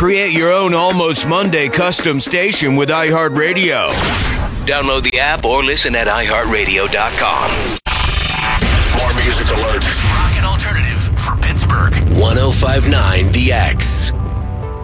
Create your own Almost Monday custom station with iHeartRadio. Download the app or listen at iHeartRadio.com. More music alert. Rocket alternative for Pittsburgh. 105.9 The X.